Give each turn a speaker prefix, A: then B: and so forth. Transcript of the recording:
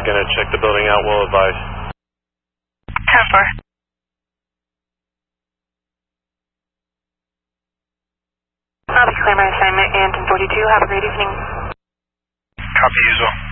A: gonna check the building out, we'll advise.
B: 10-4. I'll be clear my assignment and 1042. Have a great evening.
C: Copy, usual.